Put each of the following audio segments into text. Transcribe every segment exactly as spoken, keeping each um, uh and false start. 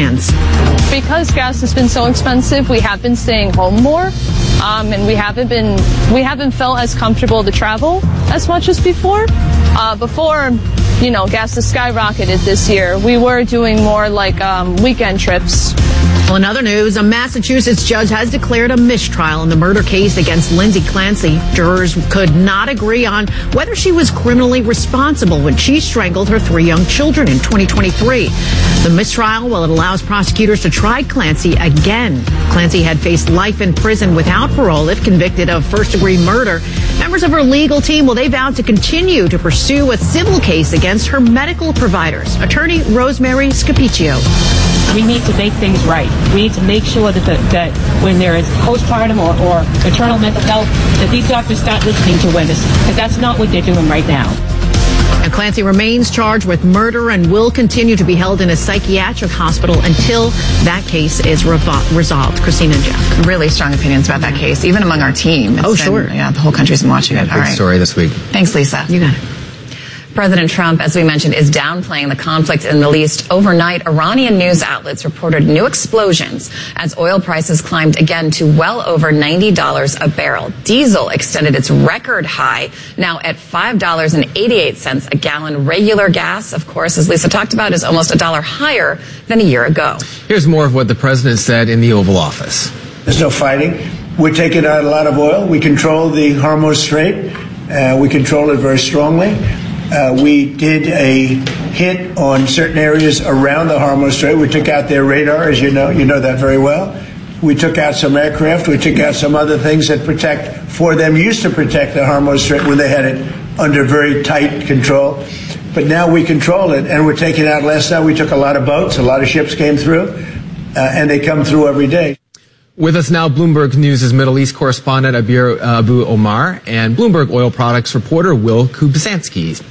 plans. Because gas has been so expensive, we have been staying home more, um, and we haven't been we haven't felt as comfortable to travel as much as before. Uh, before, you know, gas has skyrocketed this year. We were doing more like um, weekend trips. Well, in other news, a Massachusetts judge has declared a mistrial in the murder case against Lindsay Clancy. Jurors could not agree on whether she was criminally responsible when she strangled her three young children in twenty twenty-three. The mistrial, well, it allows prosecutors to try Clancy again. Clancy had faced life in prison without parole if convicted of first-degree murder. Members of her legal team, well, they vowed to continue to pursue a civil case against her medical providers. Attorney Rosemary Scapiccio. We need to make things right. We need to make sure that the, that when there is postpartum or, or maternal mental health, that these doctors start listening to women, because that's not what they're doing right now. And Clancy remains charged with murder and will continue to be held in a psychiatric hospital until that case is revo- resolved. Christina and Jeff. Really strong opinions about that case, even among our team. It's oh, been, sure. Yeah, the whole country's been watching yeah, it. Big All right. story this week. Thanks, Lisa. You got it. President Trump, as we mentioned, is downplaying the conflict in the Middle East. Overnight, Iranian news outlets reported new explosions as oil prices climbed again to well over ninety dollars a barrel. Diesel extended its record high, now at five dollars and eighty-eight cents a gallon. Regular gas, of course, as Lisa talked about, is almost a dollar higher than a year ago. Here's more of what the president said in the Oval Office. There's no fighting. We're taking out a lot of oil. We control the Hormuz Strait. Uh, we control it very strongly. Uh, we did a hit on certain areas around the Hormuz Strait. We took out their radar, as you know. You know that very well. We took out some aircraft. We took out some other things that protect, for them, used to protect the Hormuz Strait when they had it under very tight control. But now we control it, and we're taking out. Last night we took a lot of boats. A lot of ships came through, uh, and they come through every day. With us now, Bloomberg News' Middle East correspondent Abir Abu Omar and Bloomberg Oil Products reporter Will Kubzansky.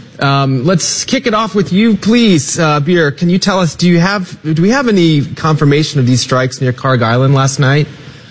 Um, let's kick it off with you, please, uh, Abir. Can you tell us, do you have, do we have any confirmation of these strikes near Karg Island last night?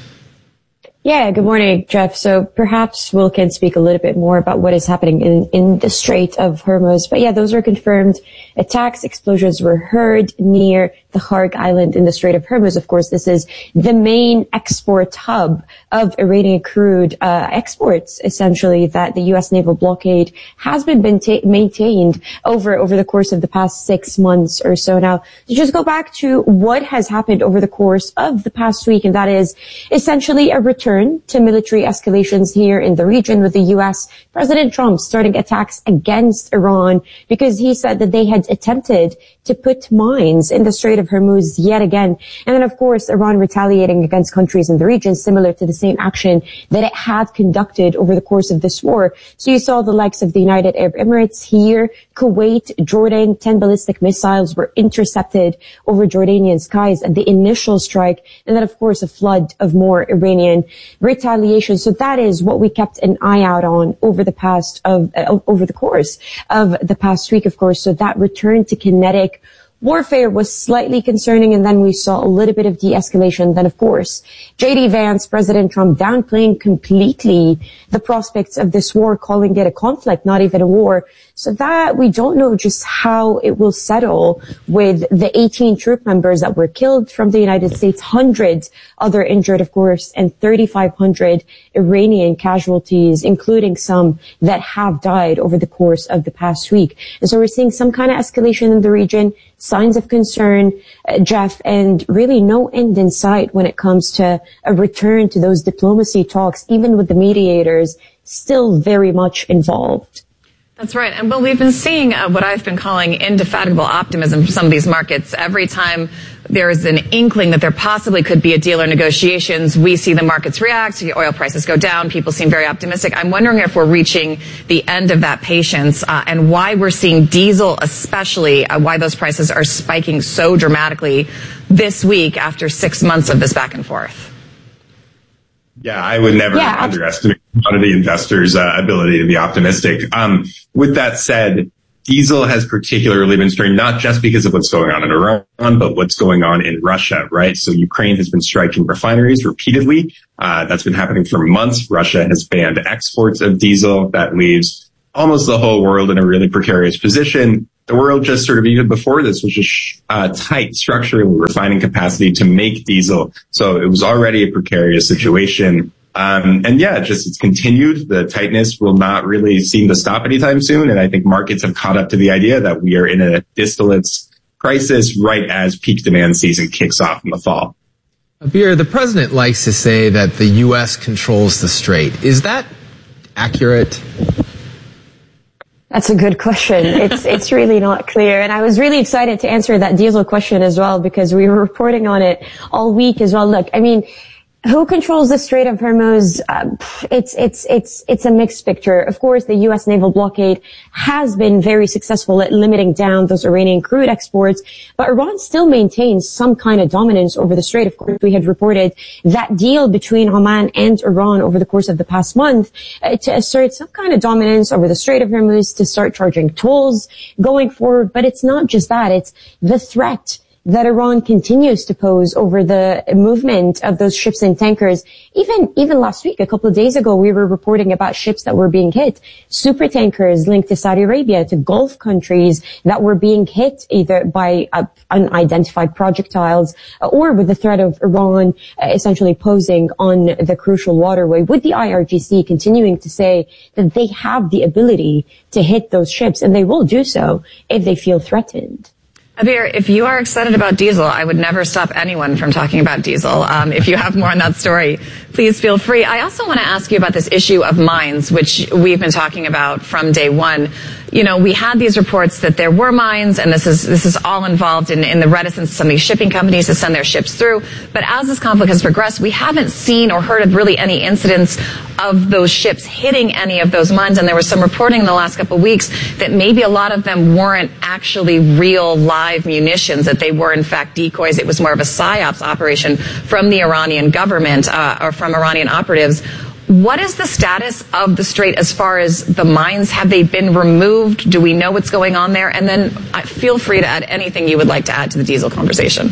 Yeah, good morning, Jeff. So perhaps Will can speak a little bit more about what is happening in, in the Strait of Hormuz. But yeah, those are confirmed. Attacks, explosions were heard near the Karg Island in the Strait of Hormuz. Of course, this is the main export hub of Iranian crude uh, exports, essentially, that the U S naval blockade has been, been ta- maintained over, over the course of the past six months or so. Now, to just go back to what has happened over the course of the past week, and that is essentially a return to military escalations here in the region, with the U S President Trump starting attacks against Iran because he said that they had attempted to put mines in the Strait of Hormuz yet again. And then, of course, Iran retaliating against countries in the region, similar to the same action that it had conducted over the course of this war. So you saw the likes of the United Arab Emirates here, Kuwait, Jordan. ten ballistic missiles were intercepted over Jordanian skies at the initial strike. And then, of course, a flood of more Iranian retaliation. So that is what we kept an eye out on over the past of, uh, over the course of the past week, of course. So that return to kinetic warfare was slightly concerning, and then we saw a little bit of de-escalation. Then, of course, J D Vance, President Trump, downplaying completely the prospects of this war, calling it a conflict, not even a war. So that we don't know just how it will settle with the eighteen troop members that were killed from the United States, hundreds other injured, of course, and thirty-five hundred Iranian casualties, including some that have died over the course of the past week. And so we're seeing some kind of escalation in the region, signs of concern, uh, Jeff, and really no end in sight when it comes to a return to those diplomacy talks, even with the mediators still very much involved. That's right. And well, we've been seeing uh, what I've been calling indefatigable optimism from some of these markets. Every time there is an inkling that there possibly could be a deal or negotiations, we see the markets react, the oil prices go down, people seem very optimistic. I'm wondering if we're reaching the end of that patience uh, and why we're seeing diesel especially, uh, why those prices are spiking so dramatically this week after six months of this back and forth. Yeah, I would never yeah, underestimate commodity investors' uh, ability to be optimistic. Um, with that said, diesel has particularly been strained, not just because of what's going on in Iran, but what's going on in Russia, right? So Ukraine has been striking refineries repeatedly. Uh, that's been happening for months. Russia has banned exports of diesel. That leaves almost the whole world in a really precarious position. the world just sort of even before this was just uh, tight structurally refining capacity to make diesel. So it was already a precarious situation. Um, and yeah, just it's continued. The tightness will not really seem to stop anytime soon. And I think markets have caught up to the idea that we are in a distillates crisis right as peak demand season kicks off in the fall. Abir, the president likes to say that the U S controls the strait. Is that accurate? That's a good question. It's it's really not clear. And I was really excited to answer that diesel question as well, because we were reporting on it all week as well. Look, I mean, who controls the Strait of Hormuz? Uh, it's, it's, it's, it's a mixed picture. Of course, the U S naval blockade has been very successful at limiting down those Iranian crude exports, but Iran still maintains some kind of dominance over the Strait. Of course, we had reported that deal between Oman and Iran over the course of the past month uh, to assert some kind of dominance over the Strait of Hormuz, to start charging tolls going forward. But it's not just that. It's the threat that Iran continues to pose over the movement of those ships and tankers. Even, even last week, a couple of days ago, we were reporting about ships that were being hit, super tankers linked to Saudi Arabia, to Gulf countries that were being hit either by uh, unidentified projectiles or with the threat of Iran uh, essentially posing on the crucial waterway, with the I R G C continuing to say that they have the ability to hit those ships, and they will do so if they feel threatened. Abir, if you are excited about diesel, I would never stop anyone from talking about diesel. Um, if you have more on that story, please feel free. I also want to ask you about this issue of mines, which we've been talking about from day one. You know, we had these reports that there were mines, and this is this is all involved in, in the reticence of some of these shipping companies to send their ships through. But as this conflict has progressed, we haven't seen or heard of really any incidents of those ships hitting any of those mines. And there was some reporting in the last couple of weeks that maybe a lot of them weren't actually real live munitions, that they were in fact decoys. It was more of a psyops operation from the Iranian government uh, or from Iranian operatives. What is the status of the Strait as far as the mines? Have they been removed? Do we know what's going on there? And then uh, feel free to add anything you would like to add to the diesel conversation.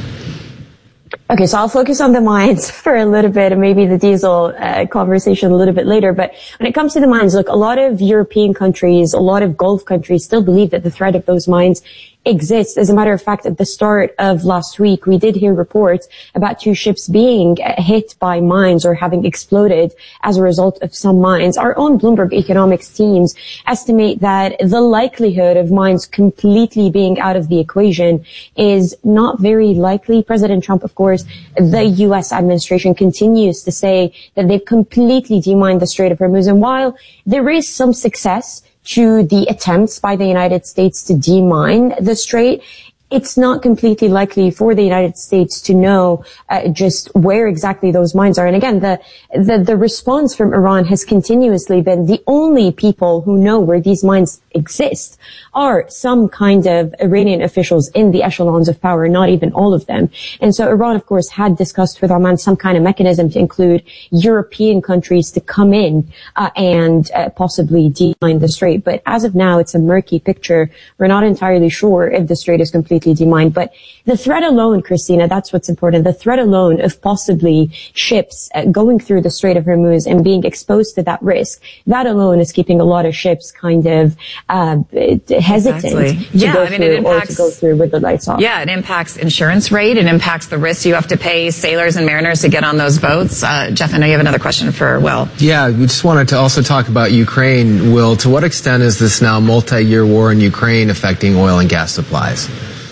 Okay, so I'll focus on the mines for a little bit, and maybe the diesel uh, conversation a little bit later. But when it comes to the mines, look, a lot of European countries, a lot of Gulf countries still believe that the threat of those mines exists. As a matter of fact, at the start of last week, we did hear reports about two ships being hit by mines or having exploded as a result of some mines. Our own Bloomberg economics teams estimate that the likelihood of mines completely being out of the equation is not very likely. President Trump, of course, the U S administration continues to say that they've completely demined the Strait of Hormuz. And while there is some success to the attempts by the United States to demine the strait, it's not completely likely for the United States to know uh, just where exactly those mines are. And again, the, the the response from Iran has continuously been the only people who know where these mines exist are some kind of Iranian officials in the echelons of power, not even all of them. And so Iran, of course, had discussed with Oman some kind of mechanism to include European countries to come in uh, and uh, possibly demine the strait. But as of now, it's a murky picture. We're not entirely sure if the strait is completely demined. But the threat alone, Christina, that's what's important. The threat alone of possibly ships uh, going through the Strait of Hormuz and being exposed to that risk, that alone is keeping a lot of ships kind of uh, hesitant exactly. to yeah, go I mean, through it impacts, or to go through with the lights off. Yeah, it impacts insurance rate. It impacts the risk you have to pay sailors and mariners to get on those boats. Uh, Jeff, I know you have another question for Will. Yeah, we just wanted to also talk about Ukraine. Will, to what extent is this now multi-year war in Ukraine affecting oil and gas supplies?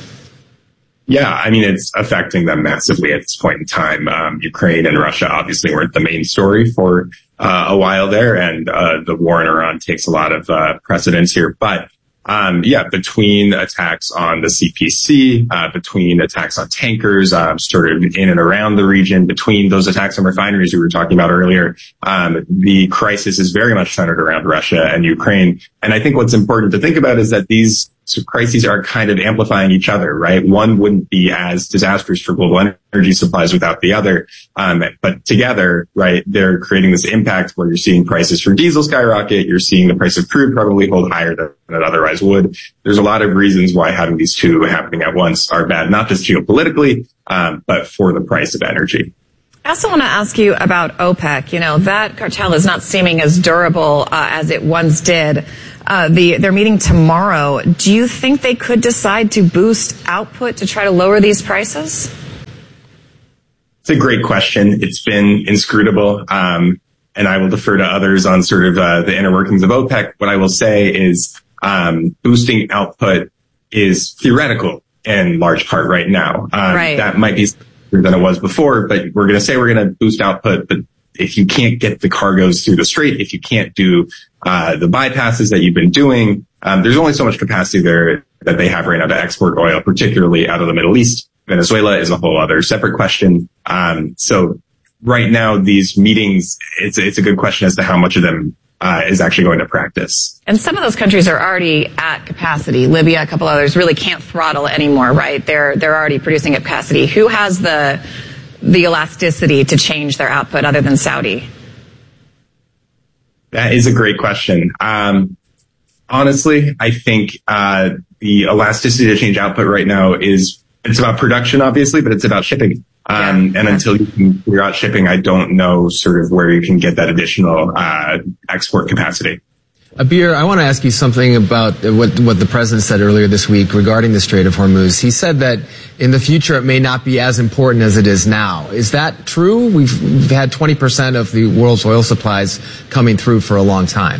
Yeah, I mean, it's affecting them massively at this point in time. Um, Ukraine and Russia obviously weren't the main story for uh, a while there, and uh, the war in Iran takes a lot of uh, precedence here. But um, yeah, between attacks on the C P C, uh, between attacks on tankers, uh, sort of in and around the region, between those attacks on refineries we were talking about earlier, um, the crisis is very much centered around Russia and Ukraine. And I think what's important to think about is that these So crises are kind of amplifying each other, right? One wouldn't be as disastrous for global energy supplies without the other. Um, but together, right, they're creating this impact where you're seeing prices for diesel skyrocket. You're seeing the price of crude probably hold higher than it otherwise would. There's a lot of reasons why having these two happening at once are bad, not just geopolitically, um, but for the price of energy. I also want to ask you about OPEC. You know, that cartel is not seeming as durable uh, as it once did. Uh, the, they're meeting tomorrow. Do you think they could decide to boost output to try to lower these prices? It's a great question. It's been inscrutable, um, and I will defer to others on sort of uh, the inner workings of OPEC. What I will say is um, boosting output is theoretical in large part right now. Um, right. That might be than it was before, but we're going to say we're going to boost output. But if you can't get the cargoes through the strait, if you can't do uh, the bypasses that you've been doing, um, there's only so much capacity there that they have right now to export oil, particularly out of the Middle East. Venezuela is a whole other separate question. Um, so right now, these meetings, it's, it's a good question as to how much of them uh, is actually going to practice. And some of those countries are already at capacity. Libya, a couple others really can't throttle anymore, right? They're they're already producing at capacity. Who has the the elasticity to change their output other than Saudi? That is a great question. Um, honestly, I think uh, the elasticity to change output right now is it's about production, obviously, but it's about shipping. Um, yeah. And until you can figure out shipping, I don't know sort of where you can get that additional uh, export capacity. Abir, I want to ask you something about what, what the president said earlier this week regarding the Strait of Hormuz. He said that in the future it may not be as important as it is now. Is that true? We've, we've had twenty percent of the world's oil supplies coming through for a long time.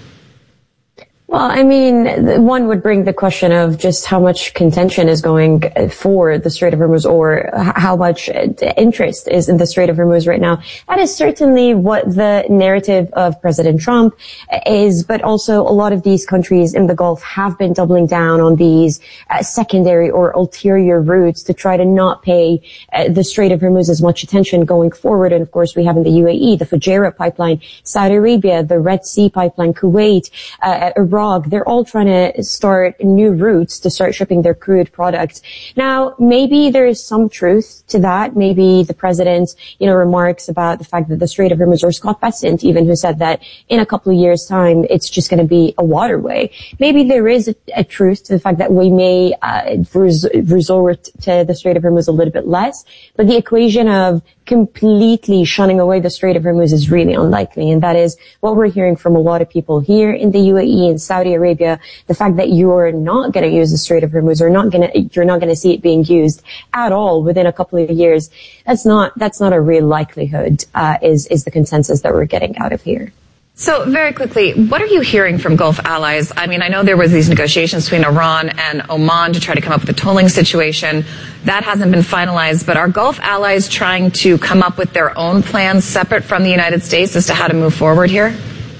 Well, I mean, one would bring the question of just how much contention is going for the Strait of Hormuz, or how much interest is in the Strait of Hormuz right now. That is certainly what the narrative of President Trump is, but also a lot of these countries in the Gulf have been doubling down on these uh, secondary or ulterior routes to try to not pay uh, the Strait of Hormuz as much attention going forward. And of course, we have in the U A E, the Fujairah pipeline, Saudi Arabia, the Red Sea pipeline, Kuwait, uh, Iraq. They're all trying to start new routes to start shipping their crude products. Now, maybe there is some truth to that. Maybe the president, you know, remarks about the fact that the Strait of Hormuz, or Scott Bessent even, who said that in a couple of years' time, it's just going to be a waterway. Maybe there is a, a truth to the fact that we may uh, res- resort to the Strait of Hormuz a little bit less, but the equation of completely shunning away the Strait of Hormuz is really unlikely. And that is what we're hearing from a lot of people here in the U A E and Saudi Arabia. The fact that you're not going to use the Strait of Hormuz, or not going to, you're not going to see it being used at all within a couple of years. That's not, that's not a real likelihood, uh, is, is the consensus that we're getting out of here. So very quickly, what are you hearing from Gulf allies? I mean, I know there was these negotiations between Iran and Oman to try to come up with a tolling situation. That hasn't been finalized, but are Gulf allies trying to come up with their own plans separate from the United States as to how to move forward here?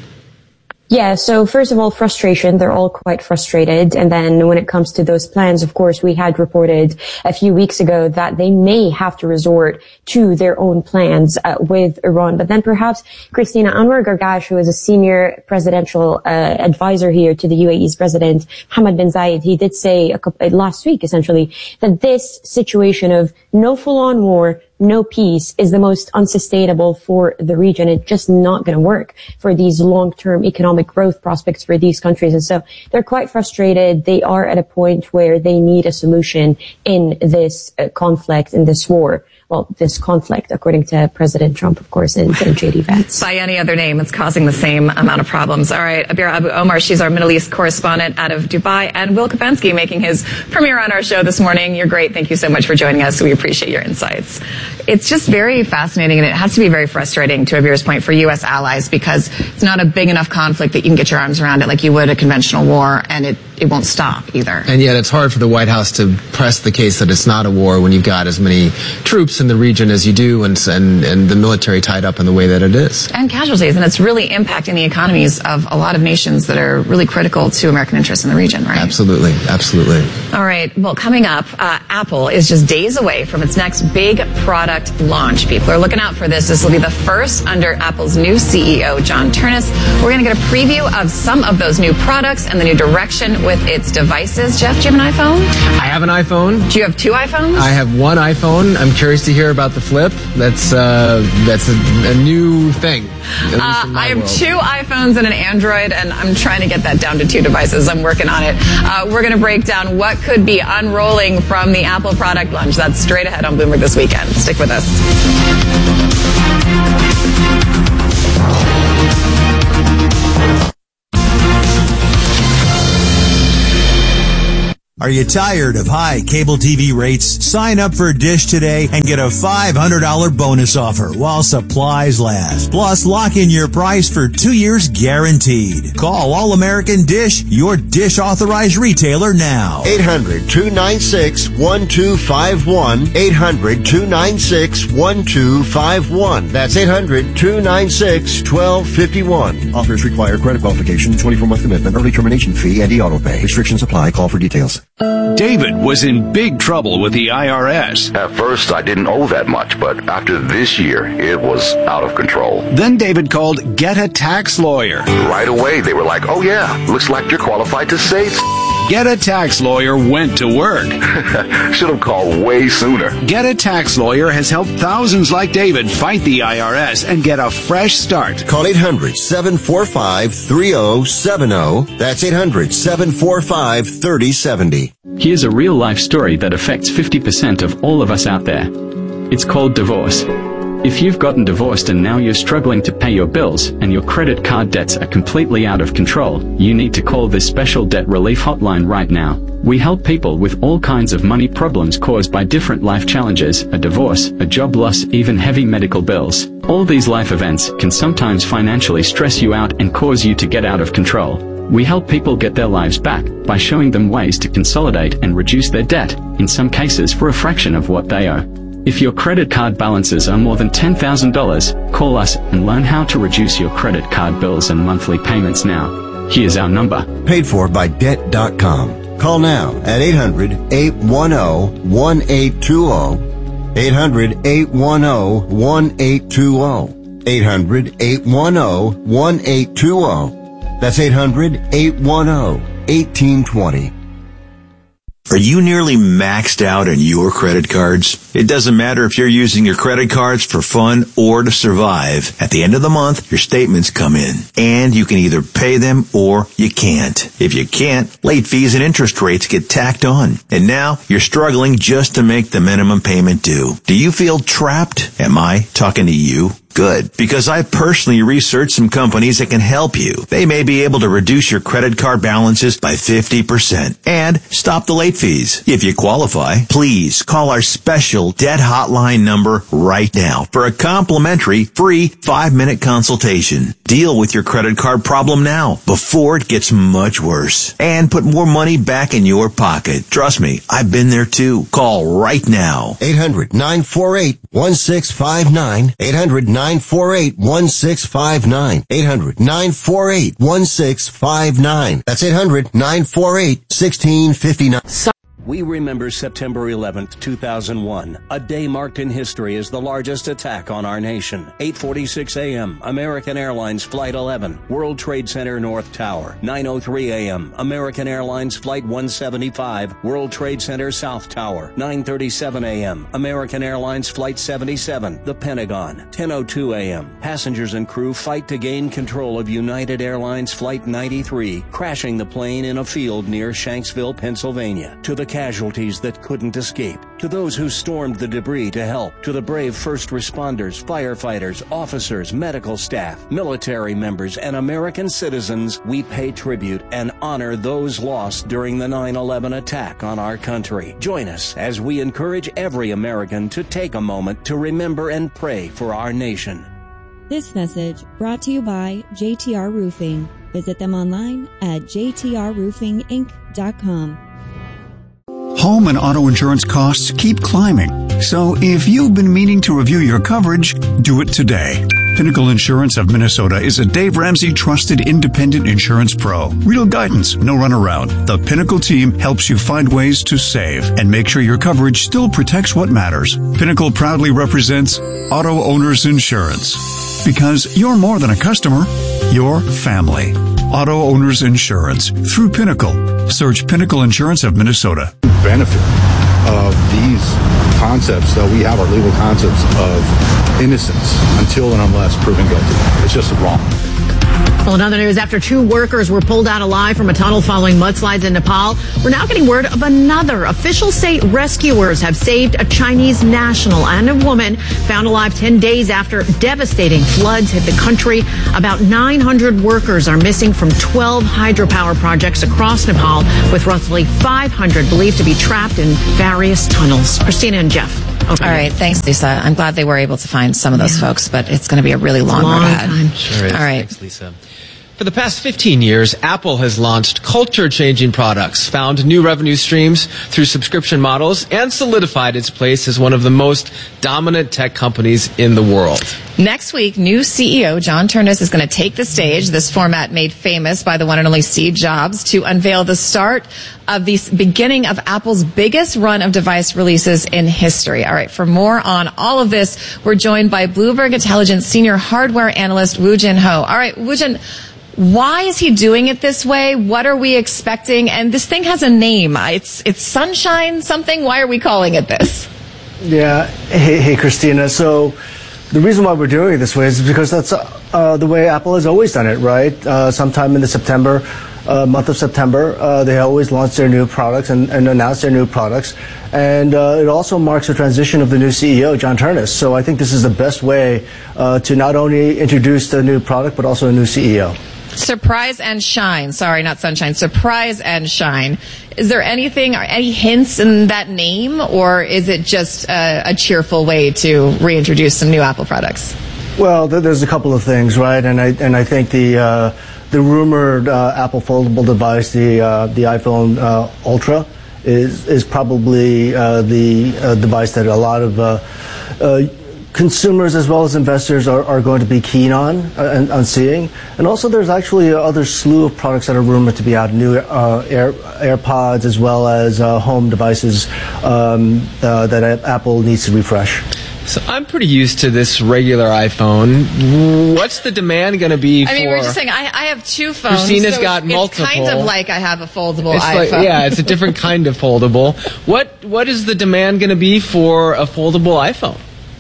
Yeah, so first of all, frustration. They're all quite frustrated. And then when it comes to those plans, of course, we had reported a few weeks ago that they may have to resort to their own plans uh, with Iran. But then perhaps, Christina, Anwar Gargash, who is a senior presidential uh, advisor here to the U A E's president, Hamad bin Zayed, he did say a couple, last week, essentially, that this situation of no full-on war, no peace is the most unsustainable for the region. It's just not going to work for these long-term economic growth prospects for these countries. And so they're quite frustrated. They are at a point where they need a solution in this uh, conflict, in this war. Well, this conflict, according to President Trump, of course, and, and J D Vance. By any other name, it's causing the same amount of problems. All right, Abir Abu Omar, she's our Middle East correspondent out of Dubai, and Will Kopensky making his premiere on our show this morning. You're great. Thank you so much for joining us. We appreciate your insights. It's just very fascinating, and it has to be very frustrating, to Abir's point, for U S allies, because it's not a big enough conflict that you can get your arms around it like you would a conventional war, and it, it won't stop either. And yet it's hard for the White House to press the case that it's not a war when you've got as many troops in the region as you do, and, and and the military tied up in the way that it is. And casualties, and it's really impacting the economies of a lot of nations that are really critical to American interests in the region, right? Absolutely, absolutely. All right, well, coming up, uh, Apple is just days away from its next big product launch. People are looking out for this. This will be the first under Apple's new C E O, John Ternus. We're going to get a preview of some of those new products and the new direction with with its devices. Jeff, do you have an iPhone? I have an iPhone. Do you have two iPhones? I have one iPhone. I'm curious to hear about the Flip. That's uh, that's a, a new thing. Uh, I have world. two iPhones and an Android, and I'm trying to get that down to two devices. I'm working on it. Uh, we're going to break down what could be unrolling from the Apple product launch. That's straight ahead on Bloomberg This Weekend. Stick with us. Are you tired of high cable T V rates? Sign up for Dish today and get a five hundred dollars bonus offer while supplies last. Plus, lock in your price for two years guaranteed. Call All American Dish, your Dish authorized retailer now. eight hundred, two nine six, one two five one. eight hundred, two nine six, one two five one. That's eight hundred, two nine six, one two five one. Offers require credit qualification, twenty-four month commitment, early termination fee, and e-auto pay. Restrictions apply. Call for details. David was in big trouble with the I R S. At first, I didn't owe that much, but after this year, it was out of control. Then David called Get a Tax Lawyer. Right away, they were like, oh yeah, looks like you're qualified to save. Get a Tax Lawyer went to work. Should have called way sooner. Get a Tax Lawyer has helped thousands like David fight the I R S and get a fresh start. Call eight hundred, seven four five, three zero seven zero. That's eight hundred, seven four five, three zero seven zero. Here's a real-life story that affects fifty percent of all of us out there. It's called divorce. If you've gotten divorced and now you're struggling to pay your bills and your credit card debts are completely out of control, you need to call this special debt relief hotline right now. We help people with all kinds of money problems caused by different life challenges, a divorce, a job loss, even heavy medical bills. All these life events can sometimes financially stress you out and cause you to get out of control. We help people get their lives back by showing them ways to consolidate and reduce their debt, in some cases for a fraction of what they owe. If your credit card balances are more than ten thousand dollars, call us and learn how to reduce your credit card bills and monthly payments now. Here's our number. Paid for by debt dot com. Call now at eight hundred, eight one zero, one eight two zero. eight hundred, eight one zero, one eight two zero. eight hundred, eight one zero, one eight two zero. That's eight hundred, eight one zero, one eight two zero. Are you nearly maxed out on your credit cards? It doesn't matter if you're using your credit cards for fun or to survive. At the end of the month, your statements come in, and you can either pay them or you can't. If you can't, late fees and interest rates get tacked on. And now you're struggling just to make the minimum payment due. Do you feel trapped? Am I talking to you? Good, because I personally researched some companies that can help you. They may be able to reduce your credit card balances by fifty percent and stop the late fees. If you qualify, please call our special debt hotline number right now for a complimentary free five-minute consultation. Deal with your credit card problem now before it gets much worse and put more money back in your pocket. Trust me, I've been there too. Call right now. eight hundred, nine four eight, one six five nine. eight hundred, nine four eight, one six five nine. eight hundred, nine four eight, one six five nine. That's eight hundred, nine four eight, one six five nine. We remember September eleventh, two thousand one, a day marked in history as the largest attack on our nation. eight forty-six a.m., American Airlines Flight eleven, World Trade Center North Tower. nine oh three a.m., American Airlines Flight one seventy-five, World Trade Center South Tower. nine thirty-seven a.m., American Airlines Flight seventy-seven, the Pentagon. ten oh two a.m., passengers and crew fight to gain control of United Airlines Flight ninety-three, crashing the plane in a field near Shanksville, Pennsylvania. To the casualties that couldn't escape, to those who stormed the debris to help, to the brave first responders, firefighters, officers, medical staff, military members, and American citizens, we pay tribute and honor those lost during the nine eleven attack on our country. Join us as we encourage every American to take a moment to remember and pray for our nation. This message brought to you by J T R Roofing. Visit them online at j t r roofing inc dot com. Home and auto insurance costs keep climbing. So if you've been meaning to review your coverage, do it today. Pinnacle Insurance of Minnesota is a Dave Ramsey trusted independent insurance pro. Real guidance, no runaround. The Pinnacle team helps you find ways to save and make sure your coverage still protects what matters. Pinnacle proudly represents Auto Owners Insurance. Because you're more than a customer, you're family. auto owners insurance through Pinnacle. Search Pinnacle Insurance of Minnesota. Benefit of these concepts that we have are legal concepts of innocence until and unless proven guilty. It's just wrong. Well, in other news, after two workers were pulled out alive from a tunnel following mudslides in Nepal, we're now getting word of another. Officials say rescuers have saved a Chinese national and a woman found alive ten days after devastating floods hit the country. About nine hundred workers are missing from twelve hydropower projects across Nepal, with roughly five hundred believed to be trapped in various tunnels. Christina and Jeff. Okay. All right. Thanks, Lisa. I'm glad they were able to find some of those yeah. folks, but it's going to be a really long, long road ahead. time. Sure is. All right. Thanks, Lisa. For the past fifteen years, Apple has launched culture-changing products, found new revenue streams through subscription models, and solidified its place as one of the most dominant tech companies in the world. Next week, new C E O John Ternus is going to take the stage, this format made famous by the one and only Steve Jobs, to unveil the start of the beginning of Apple's biggest run of device releases in history. All right, for more on all of this, we're joined by Bloomberg Intelligence senior hardware analyst Woo Jin Ho. All right, Woo Jin, why is he doing it this way? What are we expecting? And this thing has a name. It's it's Sunshine something. Why are we calling it this? Yeah. Hey, hey Christina. So the reason why we're doing it this way is because that's uh, the way Apple has always done it, right? Uh, sometime in the September, uh, month of September, uh, they always launch their new products and, and announce their new products. And uh, it also marks the transition of the new C E O, John Ternus. So I think this is the best way uh, to not only introduce the new product, but also a new C E O. Surprise and shine. Sorry, not sunshine. Surprise and shine. Is there anything, or any hints in that name, or is it just a, a cheerful way to reintroduce some new Apple products? Well, th- there's a couple of things, right? And I and I think the uh, the rumored uh, Apple foldable device, the uh, the iPhone uh, Ultra, is is probably uh, the uh, device that a lot of uh, uh, consumers as well as investors are, are going to be keen on uh, and on seeing. And also there's actually a other slew of products that are rumored to be out, new uh, Air, AirPods as well as uh, home devices um, uh, that Apple needs to refresh. So I'm pretty used to this regular iPhone. What's the demand going to be for... I mean, we're just saying, I, I have two phones. Christina's so got it's, multiple. It's kind of like I have a foldable it's iPhone. Like, yeah, it's a different kind of foldable. What What is the demand going to be for a foldable iPhone?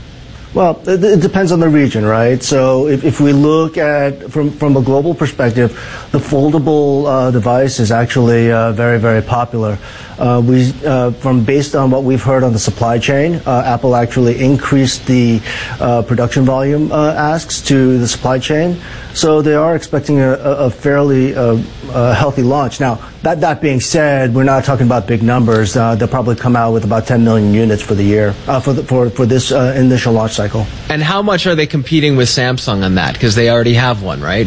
Well, it, it depends on the region, right? So if, if we look at, from, from a global perspective, the foldable uh, device is actually uh, very, very popular. Uh, we, uh, from based on what we've heard on the supply chain, uh, Apple actually increased the uh, production volume uh, asks to the supply chain. So they are expecting a, a fairly uh, a healthy launch. Now, that, that being said, we're not talking about big numbers. Uh, they'll probably come out with about ten million units for the year, uh, for, the, for, for this uh, initial launch cycle. And how much are they competing with Samsung on that? Because they already have one, right?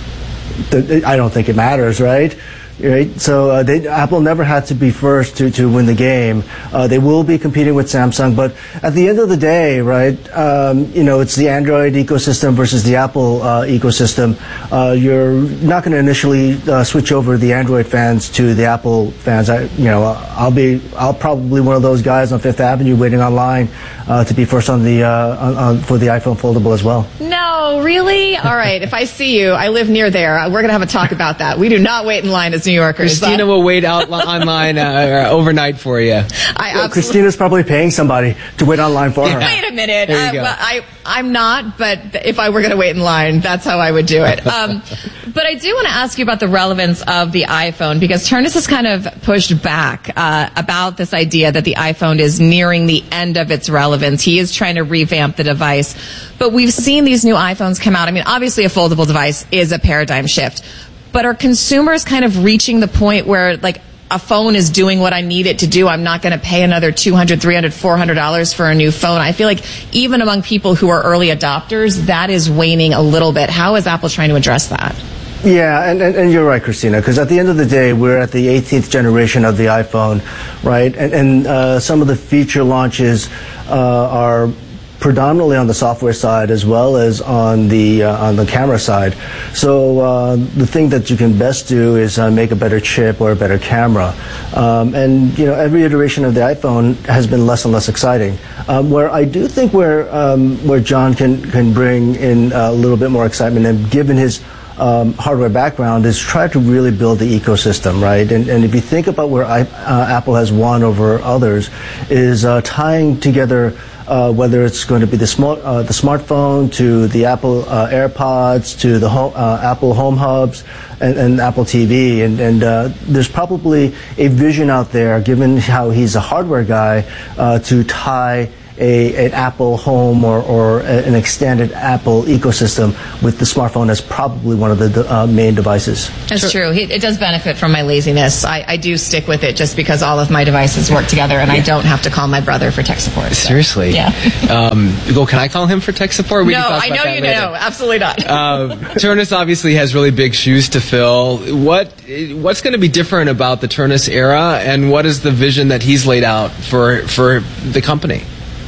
The, I don't think it matters, right? Right. So uh, they, Apple never had to be first to, to win the game. Uh, they will be competing with Samsung, but at the end of the day, right? Um, you know, it's the Android ecosystem versus the Apple uh, ecosystem. Uh, you're not going to initially uh, switch over the Android fans to the Apple fans. I, you know, I'll be, I'll probably one of those guys on Fifth Avenue waiting online uh, to be first on the uh, on, on, for the iPhone foldable as well. No, really? All right. If I see you, I live near there. We're going to have a talk about that. We do not wait in line as New Yorkers. Christina will wait out online uh, overnight for you. I well, Christina's probably paying somebody to wait online for her. Wait a minute. There you uh, go. Well, I, I'm not, but if I were going to wait in line, that's how I would do it. Um, but I do want to ask you about the relevance of the iPhone, because Ternus has kind of pushed back uh, about this idea that the iPhone is nearing the end of its relevance. He is trying to revamp the device. But we've seen these new iPhones come out. I mean, obviously a foldable device is a paradigm shift. But are consumers kind of reaching the point where, like, a phone is doing what I need it to do? I'm not going to pay another two hundred dollars, three hundred dollars, four hundred dollars for a new phone. I feel like even among people who are early adopters, that is waning a little bit. How is Apple trying to address that? Yeah, and, and, and you're right, Christina, because at the end of the day, we're at the eighteenth generation of the iPhone, right? And, and uh, some of the feature launches uh, are predominantly on the software side as well as on the uh, on the camera side. So uh, the thing that you can best do is uh, make a better chip or a better camera. Um, and you know, every iteration of the iPhone has been less and less exciting. Um, where I do think where um, where John can can bring in a little bit more excitement, and given his um, hardware background is try to really build the ecosystem, right? And, and if you think about where I, uh, Apple has won over others, is uh, tying together. Uh, whether it's going to be the smart, uh, the smartphone, to the Apple uh, AirPods, to the home, uh, Apple Home Hubs, and, and Apple T V, and, and uh, there's probably a vision out there, given how he's a hardware guy, uh, to tie a, an Apple Home or, or an extended Apple ecosystem with the smartphone as probably one of the uh, main devices. That's sure. true. It does benefit from my laziness. I, I do stick with it just because all of my devices work together, and yeah. I don't have to call my brother for tech support. So. Seriously? Yeah. um, well, can I call him for tech support? We no, can talk I about know that you later. know. Absolutely not. uh, Turnus obviously has really big shoes to fill. What What's going to be different about the Turnus era, and what is the vision that he's laid out for for the company?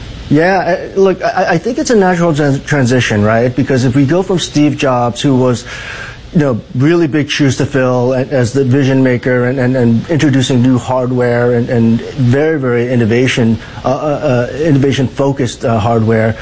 Yeah, look, I, I think it's a natural trans- transition, right? Because if we go from Steve Jobs, who was, you know, really big shoes to fill as the vision maker and, and, and introducing new hardware and, and very, very innovation, uh, uh, innovation focused uh, hardware,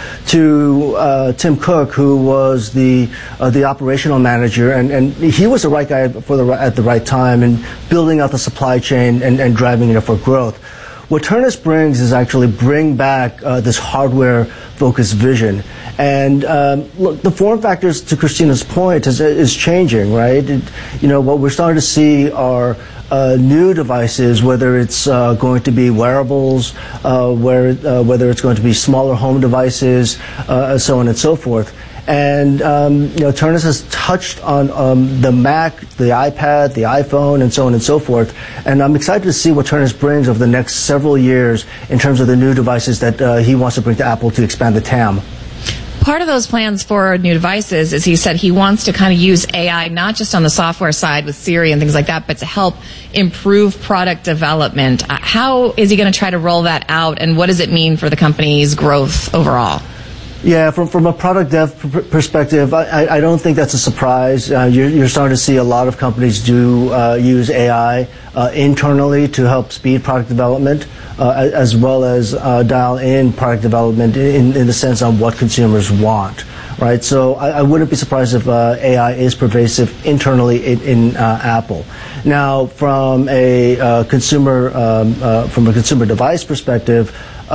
to uh, Tim Cook, who was the uh, the operational manager, and, and he was the right guy for the at the right time and building out the supply chain and, and driving it for growth. What Turnus brings is actually bring back uh, this hardware-focused vision. And um, look, the form factors, to Christina's point, is, is changing, right? It, you know, what we're starting to see are uh, new devices, whether it's uh, going to be wearables, uh, where, uh, whether it's going to be smaller home devices, uh, so on and so forth. And um, you know, Turnus has touched on um, the Mac, the iPad, the iPhone, and so on and so forth. And I'm excited to see what Turnus brings over the next several years in terms of the new devices that uh, he wants to bring to Apple to expand the T A M. Part of those plans for new devices is he said he wants to kind of use A I not just on the software side with Siri and things like that, but to help improve product development. Uh, how is he going to try to roll that out, and what does it mean for the company's growth overall? Yeah, from from a product dev pr- perspective, I, I don't think that's a surprise. Uh, you're, you're starting to see a lot of companies do uh, use A I uh, internally to help speed product development, uh, as well as uh, dial in product development in, in the sense on what consumers want. Right, so I, I wouldn't be surprised if uh, A I is pervasive internally in, in uh, Apple. Now, from a uh, consumer um, uh, from a consumer device perspective,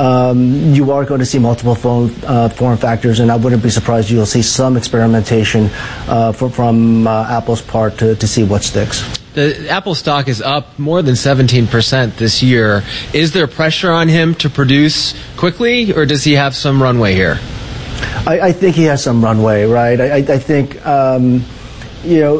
um, you are going to see multiple phone uh, form factors, and I wouldn't be surprised you'll see some experimentation uh, from, from uh, Apple's part to, to see what sticks. The Apple stock is up more than seventeen percent this year. Is there pressure on him to produce quickly, or does he have some runway here? I, I think he has some runway, right? I, I think, um, you know,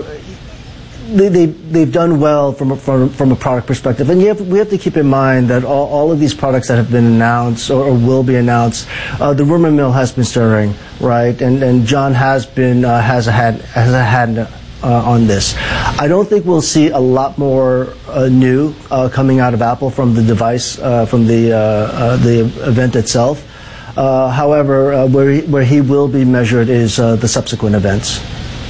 they, they, they've done well from a, from, from a product perspective. And you have, we have to keep in mind that all, all of these products that have been announced or, or will be announced, uh, the rumor mill has been stirring, right? And, and John has been, uh, has a hand, has a hand uh, on this. I don't think we'll see a lot more uh, new uh, coming out of Apple from the device, uh, from the, uh, uh, the event itself. Uh, however, uh, where, he, where he will be measured is uh, the subsequent events.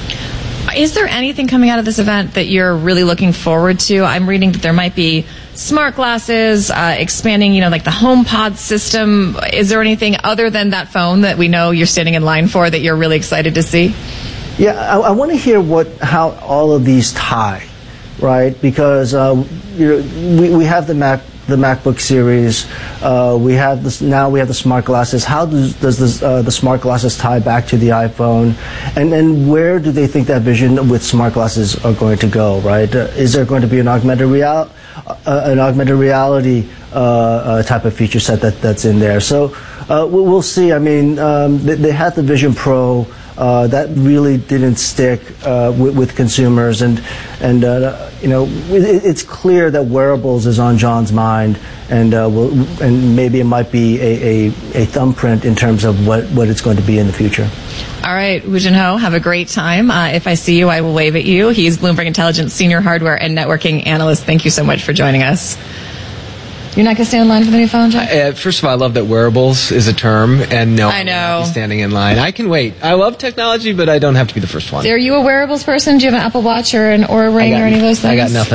Is there anything coming out of this event that you're really looking forward to? I'm reading that there might be smart glasses, uh, expanding, you know, like the HomePod system. Is there anything other than that phone that we know you're standing in line for that you're really excited to see? Yeah, I, I want to hear what how all of these tie, right? Because uh, you know, we we have the Mac. the MacBook series, uh, we have this, now we have the smart glasses. How does, does this, uh, the smart glasses tie back to the iPhone? And, and where do they think that vision with smart glasses are going to go, right? Uh, is there going to be an augmented, real, uh, an augmented reality uh, uh, type of feature set that, that's in there? So uh, we'll see. I mean, um, they, they had the Vision Pro. Uh, that really didn't stick uh, with, with consumers, and and uh, you know it, it's clear that wearables is on John's mind, and uh, will, and maybe it might be a, a, a thumbprint in terms of what, what it's going to be in the future. All right, Woo Jin Ho, have a great time. Uh, if I see you, I will wave at you. He's Bloomberg Intelligence Senior Hardware and Networking Analyst. Thank you so much for joining us. You're not going to stand in line for the new phone, Jeff? Uh, first of all, I love that wearables is a term, and no, I know. I'm not standing in line. I can wait. I love technology, but I don't have to be the first one. Are you a wearables person? Do you have an Apple Watch or an Oura Ring got, or any of those things? I got nothing.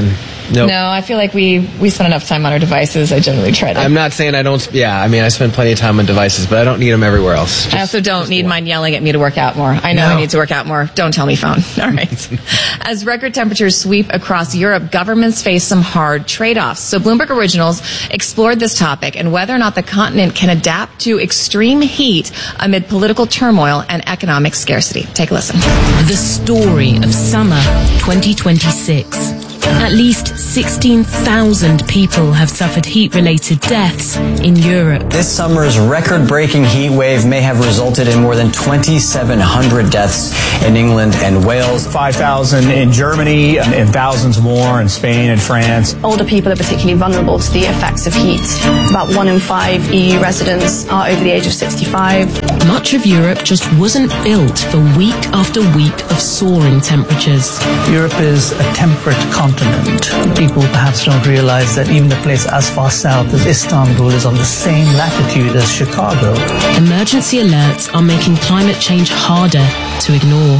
Nope. No, I feel like we, we spend enough time on our devices. I generally try to. I'm not saying I don't, yeah, I mean, I spend plenty of time on devices, but I don't need them everywhere else. Just, I also don't need mine yelling at me to work out more. I know No. I need to work out more. Don't tell me phone. All right. As record temperatures sweep across Europe, governments face some hard trade-offs. So Bloomberg Originals explored this topic and whether or not the continent can adapt to extreme heat amid political turmoil and economic scarcity. Take a listen. The story of summer twenty twenty-six. At least sixteen thousand people have suffered heat-related deaths in Europe. This summer's record-breaking heat wave may have resulted in more than twenty-seven hundred deaths in England and Wales. five thousand in Germany and thousands more in Spain and France. Older people are particularly vulnerable to the effects of heat. About one in five E U residents are over the age of sixty-five. Much of Europe just wasn't built for week after week of soaring temperatures. Europe is a temperate continent. People perhaps don't realize that even a place as far south as Istanbul is on the same latitude as Chicago. Emergency alerts are making climate change harder to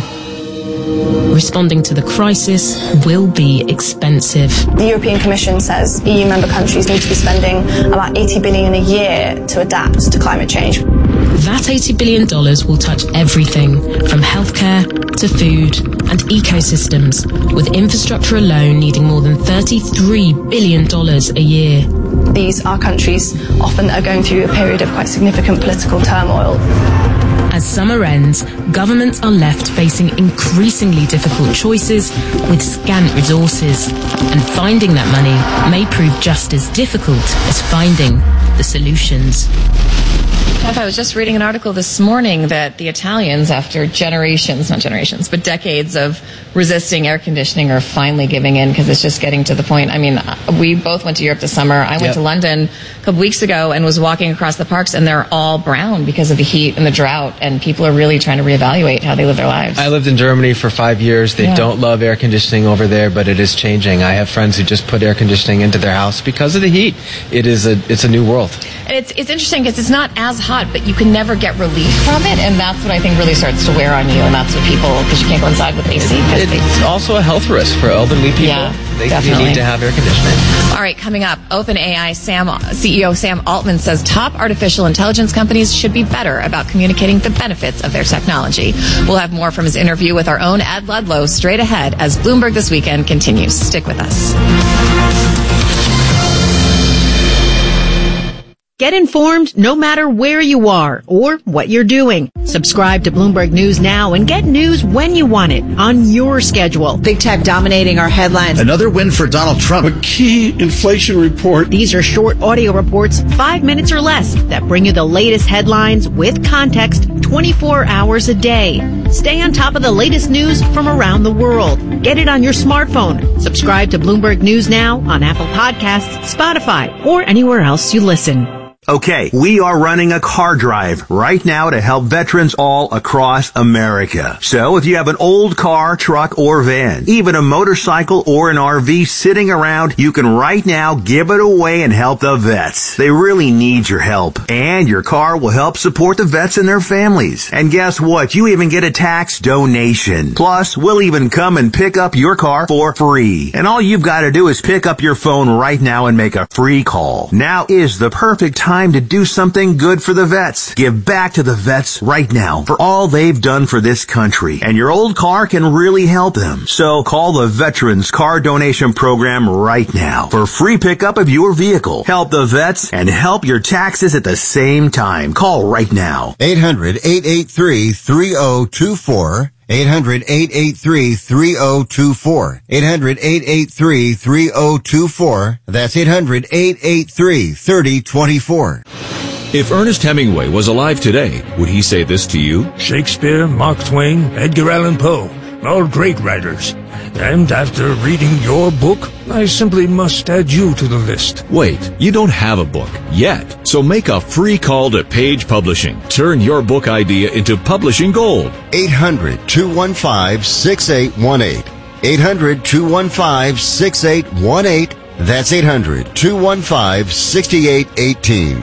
ignore. Responding to the crisis will be expensive. The European Commission says E U member countries need to be spending about eighty billion dollars a year to adapt to climate change. That eighty billion dollars will touch everything from healthcare to food and ecosystems, with infrastructure alone needing more than thirty-three billion dollars a year. These are countries often that are going through a period of quite significant political turmoil. As summer ends, governments are left facing increasingly difficult choices with scant resources, and finding that money may prove just as difficult as finding the solutions. Jeff, I was just reading an article this morning that the Italians, after generations, not generations, but decades of resisting air conditioning, are finally giving in because it's just getting to the point. I mean, we both went to Europe this summer. I went Yep. to London a couple weeks ago and was walking across the parks, and they're all brown because of the heat and the drought, and people are really trying to reevaluate how they live their lives. I lived in Germany for five years. They Yeah. don't love air conditioning over there, but it is changing. I have friends who just put air conditioning into their house because of the heat. It is a, it's a new world. And it's it's interesting because it's not as hot, but you can never get relief from it, and that's what I think really starts to wear on you, and that's what people, because you can't go inside with A C. It's also a health risk for elderly people. Yeah, they, definitely. they need to have air conditioning. All right, coming up, OpenAI Sam, C E O Sam Altman says top artificial intelligence companies should be better about communicating the benefits of their technology. We'll have more from his interview with our own Ed Ludlow straight ahead as Bloomberg This Weekend continues. Stick with us. Get informed no matter where you are or what you're doing. Subscribe to Bloomberg News now and get news when you want it on your schedule. Big tech dominating our headlines. Another win for Donald Trump. A key inflation report. These are short audio reports, five minutes or less, that bring you the latest headlines with context twenty-four hours a day. Stay on top of the latest news from around the world. Get it on your smartphone. Subscribe to Bloomberg News now on Apple Podcasts, Spotify, or anywhere else you listen. Okay, we are running a car drive right now to help veterans all across America. So if you have an old car, truck, or van, even a motorcycle or an R V sitting around, you can right now give it away and help the vets. They really need your help. And your car will help support the vets and their families. And guess what? You even get a tax donation. Plus, we'll even come and pick up your car for free. And all you've got to do is pick up your phone right now and make a free call. Now is the perfect time Time to do something good for the vets. Give back to the vets right now for all they've done for this country. And your old car can really help them. So call the Veterans Car Donation Program right now for free pickup of your vehicle. Help the vets and help your taxes at the same time. Call right now. eight hundred, eight eight three, three oh two four. eight hundred, eight eight three, three oh two four. eight hundred, eight eight three, three oh two four. That's eight hundred, eight eight three, three oh two four. If Ernest Hemingway was alive today, would he say this to you? Shakespeare, Mark Twain, Edgar Allan Poe, all great writers. And after reading your book, I simply must add you to the list. Wait, you don't have a book yet. So make a free call to Page Publishing. Turn your book idea into publishing gold. eight hundred, two one five, six eight one eight. eight hundred, two one five, six eight one eight. That's eight hundred, two one five, six eight one eight.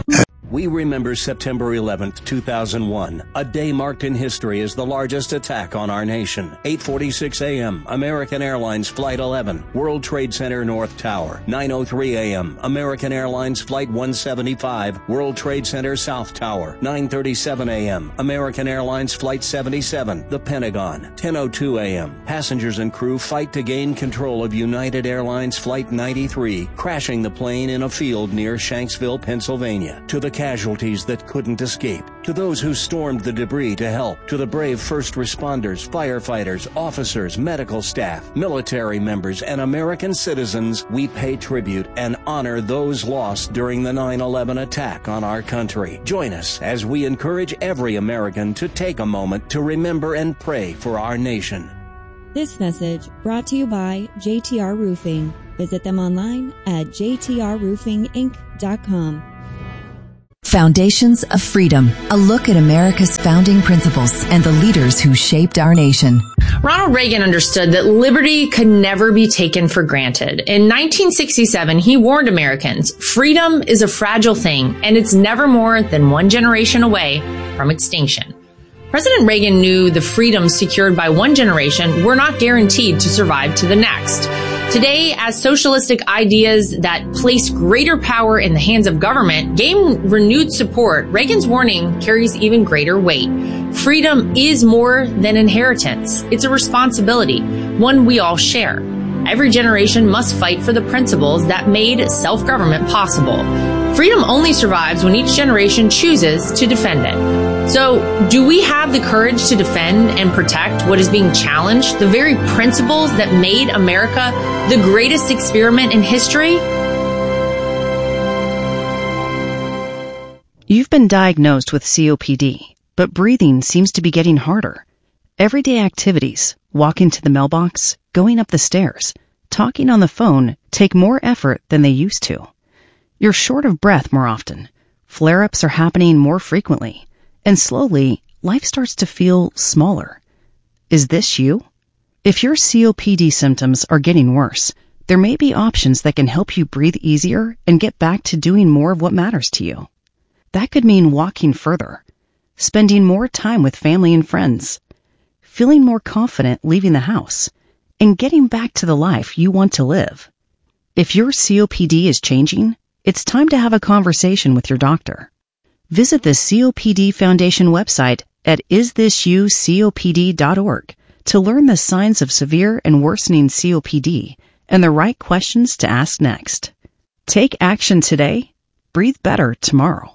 We remember September eleventh, two thousand one, a day marked in history as the largest attack on our nation. eight forty-six a.m., American Airlines Flight eleven, World Trade Center North Tower. nine oh three a.m., American Airlines Flight one seventy-five, World Trade Center South Tower. nine thirty-seven a.m., American Airlines Flight seventy-seven, the Pentagon. ten oh two a.m., passengers and crew fight to gain control of United Airlines Flight ninety-three, crashing the plane in a field near Shanksville, Pennsylvania. To the casualties that couldn't escape, to those who stormed the debris to help, to the brave first responders, firefighters, officers, medical staff, military members, and American citizens, we pay tribute and honor those lost during the nine eleven attack on our country. Join us as we encourage every American to take a moment to remember and pray for our nation. This message brought to you by J T R Roofing. Visit them online at j t r roofing inc dot com. Foundations of Freedom, a look at America's founding principles and the leaders who shaped our nation. Ronald Reagan understood that liberty could never be taken for granted. In nineteen sixty-seven, he warned Americans, freedom is a fragile thing, and it's never more than one generation away from extinction. President Reagan knew the freedoms secured by one generation were not guaranteed to survive to the next. Today, as socialistic ideas that place greater power in the hands of government gain renewed support, Reagan's warning carries even greater weight. Freedom is more than inheritance. It's a responsibility, one we all share. Every generation must fight for the principles that made self-government possible. Freedom only survives when each generation chooses to defend it. So, do we have the courage to defend and protect what is being challenged, the very principles that made America the greatest experiment in history? You've been diagnosed with C O P D, but breathing seems to be getting harder. Everyday activities, walking to the mailbox, going up the stairs, talking on the phone take more effort than they used to. You're short of breath more often. Flare-ups are happening more frequently. And slowly, life starts to feel smaller. Is this you? If your C O P D symptoms are getting worse, there may be options that can help you breathe easier and get back to doing more of what matters to you. That could mean walking further, spending more time with family and friends, feeling more confident leaving the house, and getting back to the life you want to live. If your C O P D is changing, it's time to have a conversation with your doctor. Visit the C O P D Foundation website at is this you C O P D dot org to learn the signs of severe and worsening C O P D and the right questions to ask next. Take action today. Breathe better tomorrow.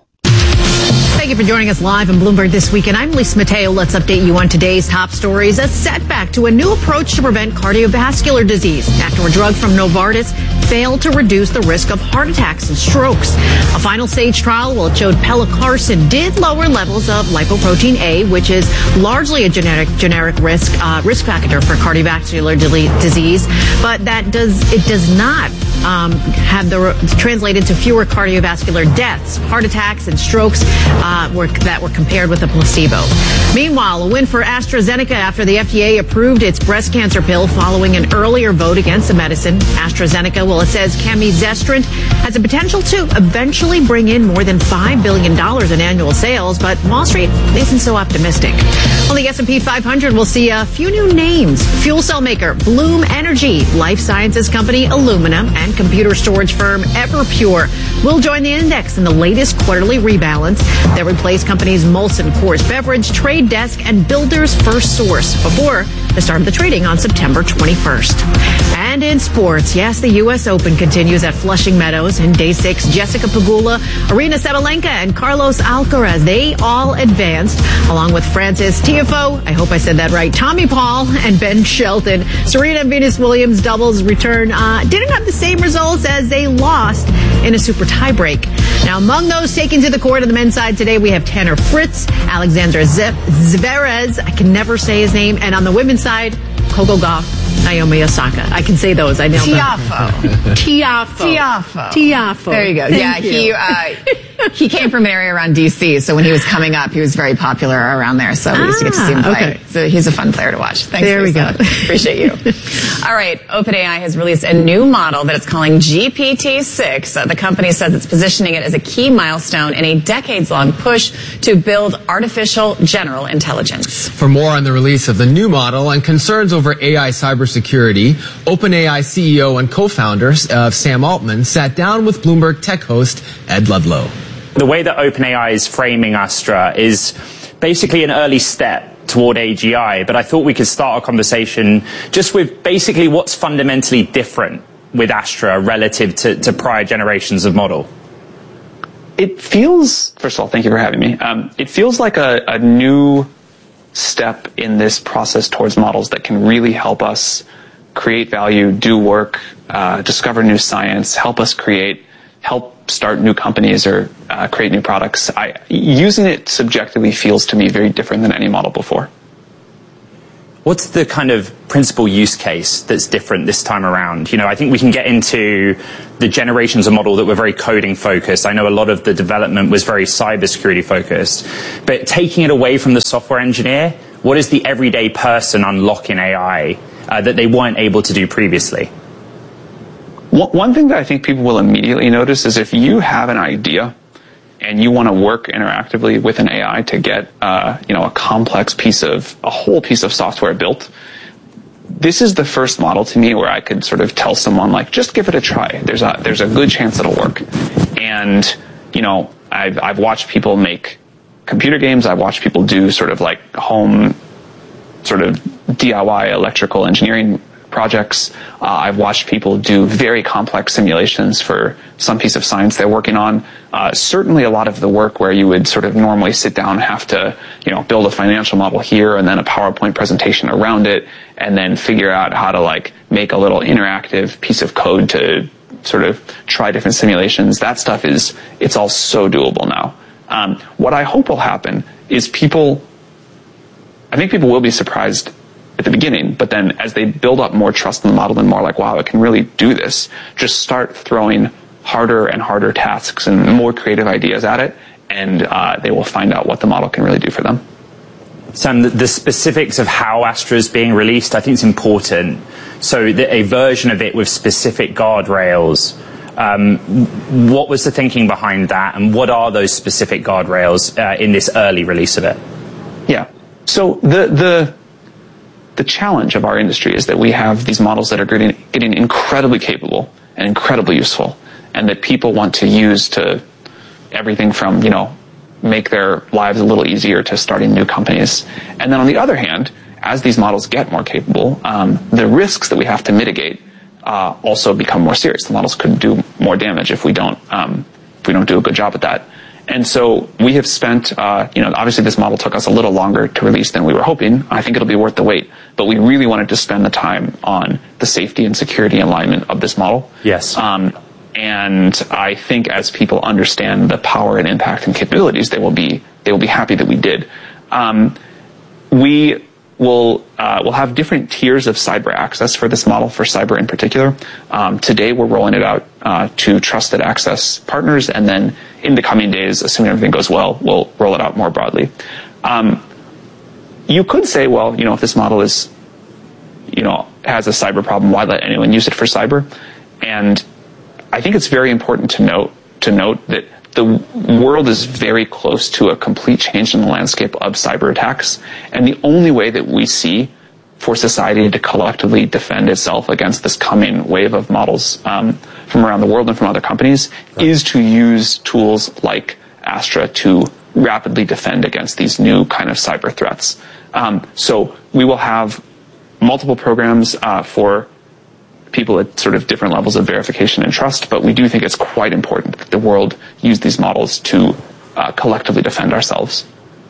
Thank you for joining us live in Bloomberg This Weekend. I'm Lisa Mateo. Let's update you on today's top stories. A setback to a new approach to prevent cardiovascular disease after a drug from Novartis failed to reduce the risk of heart attacks and strokes. A final stage trial, well, it showed pelacarsen did lower levels of lipoprotein A, which is largely a genetic generic risk uh, risk factor for cardiovascular disease, but that does it does not um, have the translated to fewer cardiovascular deaths, heart attacks, and strokes uh, were, that were compared with a placebo. Meanwhile, a win for AstraZeneca after the F D A approved its breast cancer pill following an earlier vote against the medicine. AstraZeneca, well, it says camizestrant has the potential to eventually bring in more than five billion dollars in annual sales, but Wall Street isn't so optimistic. On the S and P five hundred, we'll see a few new names. Fuel cell maker Bloom Energy, life sciences company Illumina, and computer storage firm Everpure will join the index in the latest quarterly rebalance that replaced companies Molson Coors Beverage, Trade Desk, and Builders First Source before the start of the trading on September twenty-first. And in sports, yes, the U S Open continues at Flushing Meadows. In day six, Jessica Pegula, Arina Sabalenka, and Carlos Alcaraz, they all advanced, along with Francis Tiafoe, I hope I said that right, Tommy Paul, and Ben Shelton. Serena and Venus Williams doubles return uh, didn't have the same results as they lost in a super tiebreak. Now, among those taken to the court on the men's side today, we have Tanner Fritz, Alexander Zverev, I can never say his name, and on the women's side, Coco Gauff, Naomi Osaka. I can say those. I nailed them. Tiafoe. Tiafoe. Tiafoe. Tiafoe. There you go. Thank yeah, you. he uh, he came from an area around D C, so when he was coming up, he was very popular around there. So we used to get to see him play. Okay. So he's a fun player to watch. Thanks, there we Lisa. go. Appreciate you. All right, OpenAI has released a new model that it's calling G P T six. Uh, the company says it's positioning it as a key milestone in a decades-long push to build artificial general intelligence. For more on the release of the new model and concerns over A I cybersecurity, OpenAI C E O and co-founder uh, Sam Altman sat down with Bloomberg tech host Ed Ludlow. The way that OpenAI is framing Astra is basically an early step toward A G I, but I thought we could start our conversation just with basically what's fundamentally different with Astra relative to, to prior generations of model. It feels, first of all, thank you for having me. Um, it feels like a, a new step in this process towards models that can really help us create value, do work, uh, discover new science, help us create, help start new companies or uh, create new products. I, using it subjectively feels to me very different than any model before. What's the kind of principal use case that's different this time around? You know, I think we can get into the generations of model that were very coding focused. I know a lot of the development was very cybersecurity focused, but taking it away from the software engineer, what is the everyday person unlock in A I uh, that they weren't able to do previously? One thing that I think people will immediately notice is if you have an idea and you want to work interactively with an A I to get, uh, you know, a complex piece of, a whole piece of software built, this is the first model to me where I could sort of tell someone, like, just give it a try. There's a, there's a good chance it'll work. And, you know, I've, I've watched people make computer games. I've watched people do sort of like home, sort of D I Y electrical engineering projects. Uh, I've watched people do very complex simulations for some piece of science they're working on. Uh, certainly a lot of the work where you would sort of normally sit down and have to, you know, build a financial model here and then a PowerPoint presentation around it and then figure out how to like make a little interactive piece of code to sort of try different simulations. That stuff is, it's all so doable now. Um, what I hope will happen is people, I think people will be surprised at the beginning, but then as they build up more trust in the model and more like, wow, it can really do this, just start throwing harder and harder tasks and more creative ideas at it, and uh, they will find out what the model can really do for them. Sam, the, the specifics of how Astra is being released, I think it's important. So the, a version of it with specific guardrails, um, what was the thinking behind that, and what are those specific guardrails uh, in this early release of it? Yeah, so the the The challenge of our industry is that we have these models that are getting, getting incredibly capable and incredibly useful, and that people want to use to everything from, you know, make their lives a little easier to starting new companies. And then on the other hand, as these models get more capable, um, the risks that we have to mitigate uh, also become more serious. The models could do more damage if we don't um, if we don't do a good job at that. And so we have spent, uh, you know, obviously this model took us a little longer to release than we were hoping. I think it'll be worth the wait. But we really wanted to spend the time on the safety and security alignment of this model. Yes. Um, and I think as people understand the power and impact and capabilities, they will be they will be happy that we did. Um, we will uh, we'll have different tiers of cyber access for this model, for cyber in particular. Um, today we're rolling it out uh, to trusted access partners, and then in the coming days, assuming everything goes well, we'll roll it out more broadly. Um, you could say, well, you know, if this model is, you know, has a cyber problem, why let anyone use it for cyber? And I think it's very important to note to note that the world is very close to a complete change in the landscape of cyber attacks, and the only way that we see for society to collectively defend itself against this coming wave of models um, from around the world and from other companies right. is to use tools like Astra to rapidly defend against these new kind of cyber threats. Um, so we will have multiple programs uh, for people at sort of different levels of verification and trust, but we do think it's quite important that the world use these models to uh, collectively defend ourselves.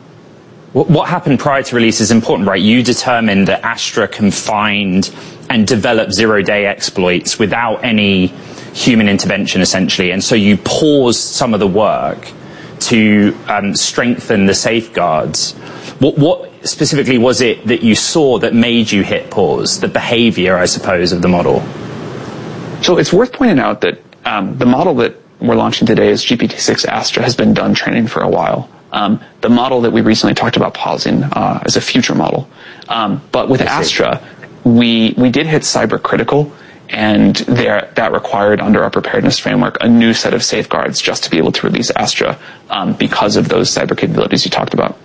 What happened prior to release is important, right? You determined that Astra can find and develop zero-day exploits without any human intervention, essentially, and so you paused some of the work to um, strengthen the safeguards. What, what specifically was it that you saw that made you hit pause? The behavior, I suppose, of the model? So it's worth pointing out that um, the model that we're launching today is G P T six Astra has been done training for a while. Um, the model that we recently talked about pausing uh, is a future model. Um, but with Astra, we we did hit cyber critical, and there, that required, under our preparedness framework, a new set of safeguards just to be able to release Astra um, because of those cyber capabilities you talked about.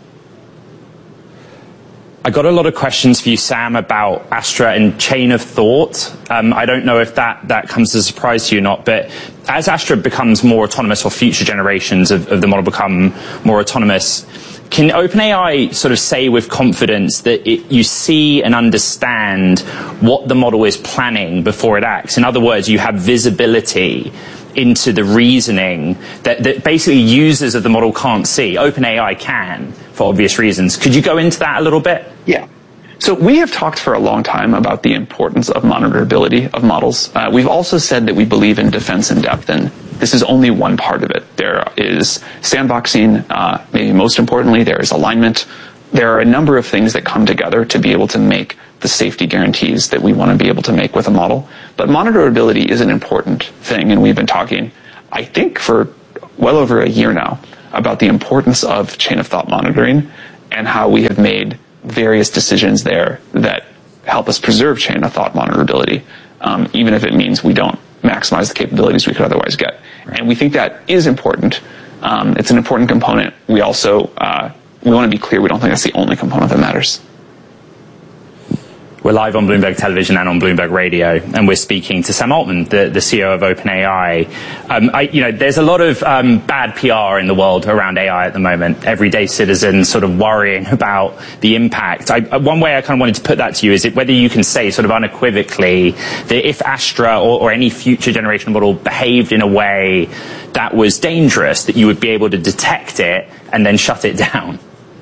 I got a lot of questions for you, Sam, about Astra and chain of thought. Um, I don't know if that, that comes as a surprise to you or not, but as Astra becomes more autonomous, or future generations of, of the model become more autonomous, can OpenAI sort of say with confidence that it, you see and understand what the model is planning before it acts? In other words, you have visibility into the reasoning that, that basically users of the model can't see. OpenAI can, for obvious reasons. Could you go into that a little bit? Yeah. So we have talked for a long time about the importance of monitorability of models. Uh, we've also said that we believe in defense in depth, and this is only one part of it. There is sandboxing, uh, maybe most importantly, there is alignment. There are a number of things that come together to be able to make the safety guarantees that we want to be able to make with a model. But monitorability is an important thing, and we've been talking, I think, for well over a year now about the importance of chain of thought monitoring and how we have made various decisions there that help us preserve chain of thought monitorability, um, even if it means we don't maximize the capabilities we could otherwise get. Right. And we think that is important. Um, it's an important component. We also, uh, we want to be clear, we don't think that's the only component that matters. We're live on Bloomberg Television and on Bloomberg Radio, and we're speaking to Sam Altman, the, the C E O of OpenAI. Um, I, you know, there's a lot of um, bad P R in the world around A I at the moment. Everyday citizens sort of worrying about the impact. I, one way I kind of wanted to put that to you is it, whether you can say sort of unequivocally that if Astra or, or any future generation model behaved in a way that was dangerous, that you would be able to detect it and then shut it down.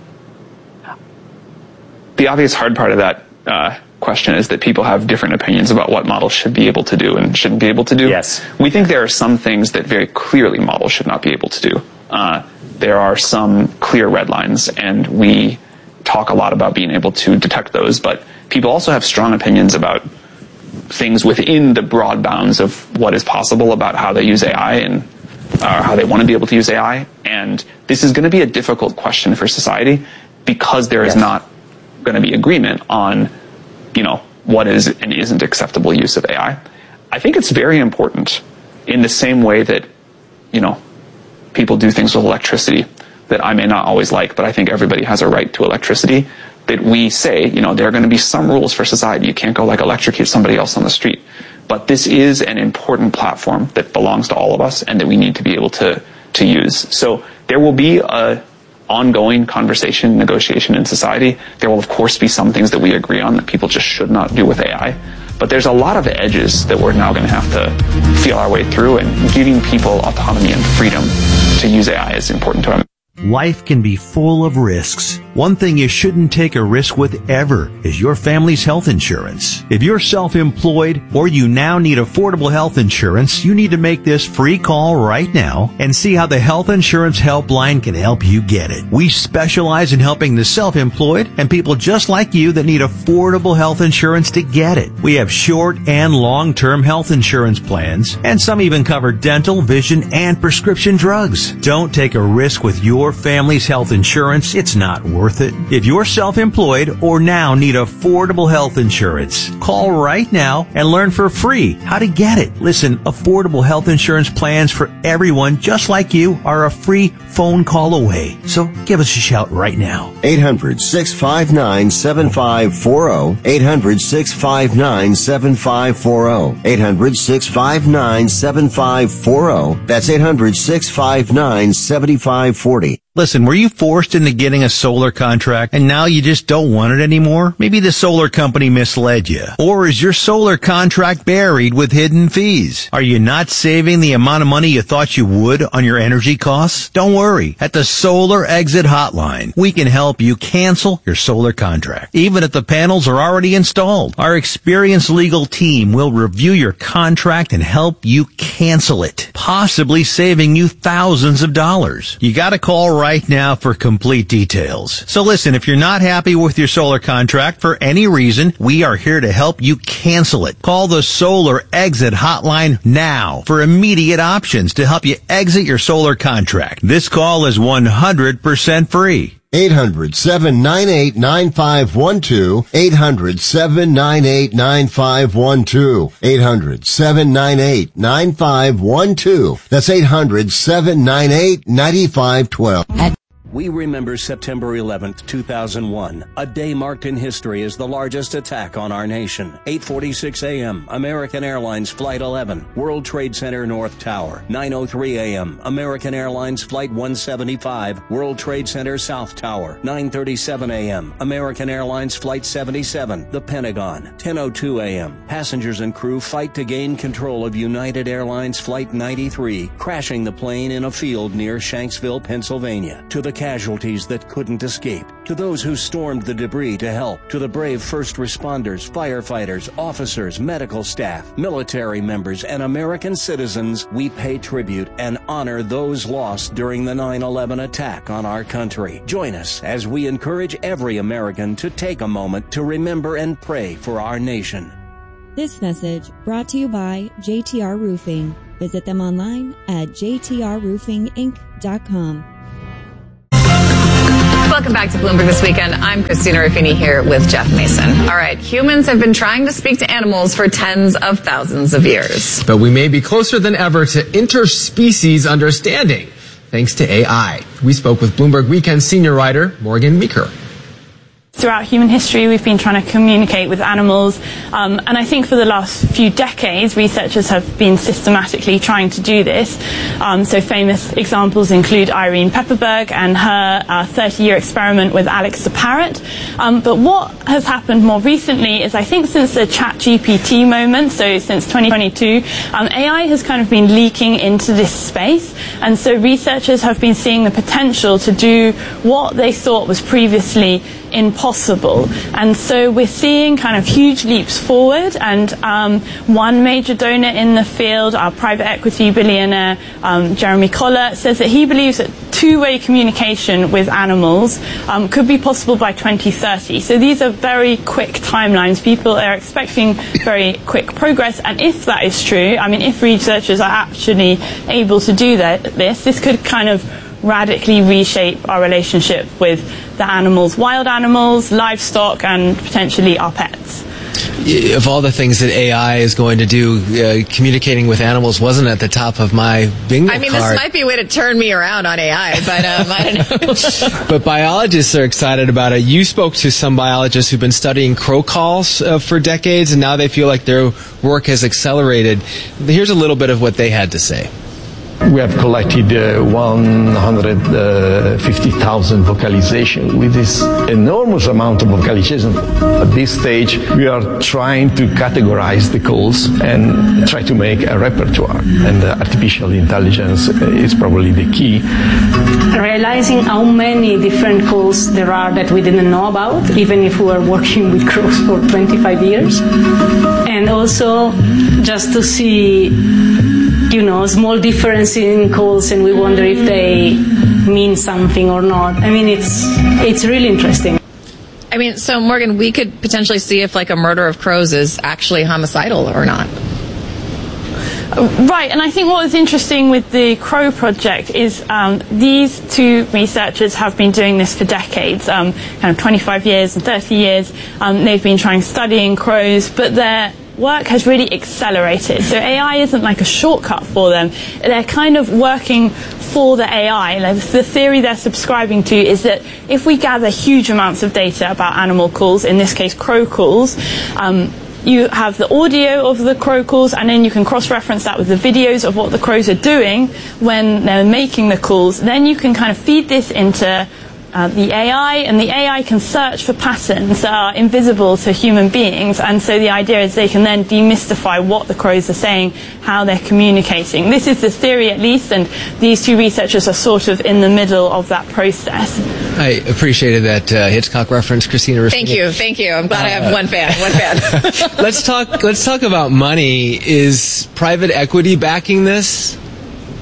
The obvious hard part of that uh, question is that people have different opinions about what models should be able to do and shouldn't be able to do. Yes. We think there are some things that very clearly models should not be able to do. Uh, there are some clear red lines, and we talk a lot about being able to detect those, but people also have strong opinions about things within the broad bounds of what is possible about how they use A I and uh, how they want to be able to use A I. And this is going to be a difficult question for society because there is yes. not going to be agreement on you know, what is and isn't acceptable use of A I. I think it's very important in the same way that, you know, people do things with electricity that I may not always like, but I think everybody has a right to electricity, that we say, you know, there are going to be some rules for society. You can't go like electrocute somebody else on the street. But this is an important platform that belongs to all of us and that we need to be able to, to use. So there will be a ongoing conversation, negotiation in society. There will, of course, be some things that we agree on that people just should not do with A I. But there's a lot of edges that we're now going to have to feel our way through, and giving people autonomy and freedom to use A I is important to them. Life can be full of risks. One thing you shouldn't take a risk with ever is your family's health insurance. If you're self-employed or you now need affordable health insurance, you need to make this free call right now and see how the Health Insurance Helpline can help you get it. We specialize in helping the self-employed and people just like you that need affordable health insurance to get it. We have short and long-term health insurance plans, and some even cover dental, vision, and prescription drugs. Don't take a risk with your family's health insurance. It's not worth it. If you're self-employed or now need affordable health insurance, call right now and learn for free how to get it. Listen, affordable health insurance plans for everyone just like you are a free phone call away. So give us a shout right now. eight hundred, six five nine, seven five four zero. eight hundred, six five nine, seven five four zero. eight hundred, six five nine, seven five four zero. That's eight hundred, six five nine, seven five four zero. Listen, were you forced into getting a solar contract and now you just don't want it anymore? Maybe the solar company misled you. Or is your solar contract buried with hidden fees? Are you not saving the amount of money you thought you would on your energy costs? Don't worry. At the Solar Exit Hotline, we can help you cancel your solar contract, even if the panels are already installed. Our experienced legal team will review your contract and help you cancel it, possibly saving you thousands of dollars. You gotta call right right now for complete details. So listen, if you're not happy with your solar contract for any reason, we are here to help you cancel it. Call the Solar Exit Hotline now for immediate options to help you exit your solar contract. This call is one hundred percent free. eight hundred, seven nine eight, nine five one two. eight hundred, seven nine eight, nine five one two. eight hundred, seven nine eight, nine five one two. That's eight hundred, seven nine eight, nine five one two. We remember September eleventh, two thousand one, a day marked in history as the largest attack on our nation. eight forty-six a.m., American Airlines Flight eleven, World Trade Center North Tower. nine oh three a.m., American Airlines Flight one seventy-five, World Trade Center South Tower. nine thirty-seven a.m., American Airlines Flight seventy-seven, the Pentagon. ten oh two a.m., passengers and crew fight to gain control of United Airlines Flight ninety-three, crashing the plane in a field near Shanksville, Pennsylvania. To the casualties that couldn't escape, to those who stormed the debris to help, to the brave first responders, firefighters, officers, medical staff, military members, and American citizens, we pay tribute and honor those lost during the nine eleven attack on our country. Join us as we encourage every American to take a moment to remember and pray for our nation. This message brought to you by J T R Roofing. Visit them online at j t r roofing inc dot com. Welcome back to Bloomberg This Weekend. I'm Christina Ruffini here with Jeff Mason. All right, humans have been trying to speak to animals for tens of thousands of years. But we may be closer than ever to interspecies understanding, thanks to A I. We spoke with Bloomberg Weekend senior writer Morgan Meeker. Throughout human history, we've been trying to communicate with animals, um, and I think for the last few decades, researchers have been systematically trying to do this. Um, so famous examples include Irene Pepperberg and her thirty-year uh, experiment with Alex the parrot. Um, but what has happened more recently is, I think since the Chat G P T moment, so since twenty twenty-two, um, A I has kind of been leaking into this space, and so researchers have been seeing the potential to do what they thought was previously impossible. And so we're seeing kind of huge leaps forward, and um, one major donor in the field, our private equity billionaire um, Jeremy Collar, says that he believes that two-way communication with animals um, could be possible by twenty thirty. So these are very quick timelines. People are expecting very quick progress, and if that is true, I mean, if researchers are actually able to do that, this, this could kind of radically reshape our relationship with the animals, wild animals, livestock, and potentially our pets. Of all the things that A I is going to do, uh, communicating with animals wasn't at the top of my bingo I mean, card. this might be a way to turn me around on A I, but um, I don't know. But biologists are excited about it. You spoke to some biologists who've been studying crow calls uh, for decades, and now they feel like their work has accelerated. Here's a little bit of what they had to say. We have collected uh, one hundred fifty thousand vocalization with this enormous amount of vocalization. At this stage, we are trying to categorize the calls and try to make a repertoire. And uh, artificial intelligence is probably the key. Realizing how many different calls there are that we didn't know about, even if we were working with crows for twenty-five years. And also just to see, you know, small difference in calls, and we wonder if they mean something or not. I mean, it's it's really interesting. I mean, so Morgan, we could potentially see if like a murder of crows is actually homicidal or not. Right, and I think what was interesting with the Crow Project is um, these two researchers have been doing this for decades, um, kind of twenty-five years and thirty years. Um, they've been trying studying crows, but their work has really accelerated. So A I isn't like a shortcut for them. They're kind of working for the A I. Like the theory they're subscribing to is that if we gather huge amounts of data about animal calls, in this case crow calls, um, you have the audio of the crow calls, and then you can cross-reference that with the videos of what the crows are doing when they're making the calls. Then you can kind of feed this into Uh, the A I, and the A I can search for patterns that are invisible to human beings, and so the idea is they can then demystify what the crows are saying, how they're communicating. This is the theory, at least, and these two researchers are sort of in the middle of that process. I appreciated that uh, Hitchcock reference, Christina Ruffini. Thank you, thank you. I'm glad uh, I have one fan, one fan. let's talk. Let's talk about money. Is private equity backing this?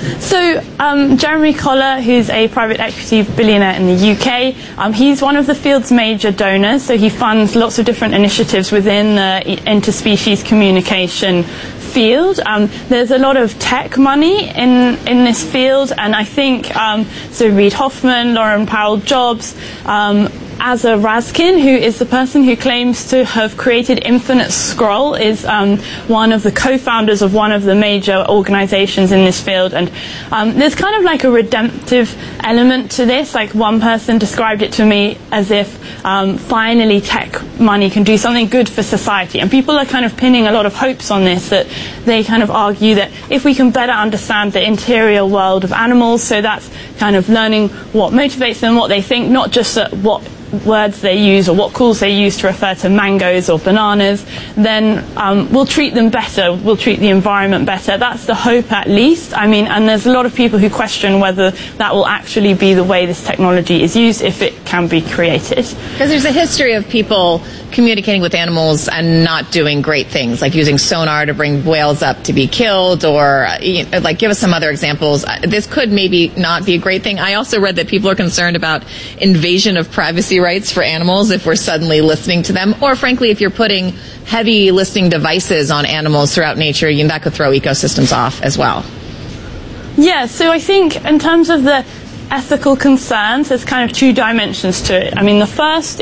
So um, Jeremy Collar, who's a private equity billionaire in the U K, um, he's one of the field's major donors, so he funds lots of different initiatives within the interspecies communication field. Um, there's a lot of tech money in, in this field, and I think, um, so Reid Hoffman, Lauren Powell-Jobs, um, Asa Raskin, who is the person who claims to have created Infinite Scroll, is um, one of the co-founders of one of the major organizations in this field. And um, there's kind of like a redemptive element to this. Like, one person described it to me as if um, finally tech money can do something good for society. And people are kind of pinning a lot of hopes on this, that they kind of argue that if we can better understand the interior world of animals, so that's kind of learning what motivates them, what they think, not just uh, what words they use or what calls they use to refer to mangoes or bananas, then um, we'll treat them better, we'll treat the environment better. That's the hope, at least. I mean, and there's a lot of people who question whether that will actually be the way this technology is used, if it can be created. Because there's a history of people communicating with animals and not doing great things, like using sonar to bring whales up to be killed, or you know, like give us some other examples. This could maybe not be a great thing. I also read that people are concerned about invasion of privacy rights for animals if we're suddenly listening to them, or frankly, if you're putting heavy listening devices on animals throughout nature, you know, that could throw ecosystems off as well. Yeah, so I think in terms of the ethical concerns, there's kind of two dimensions to it. I mean, the first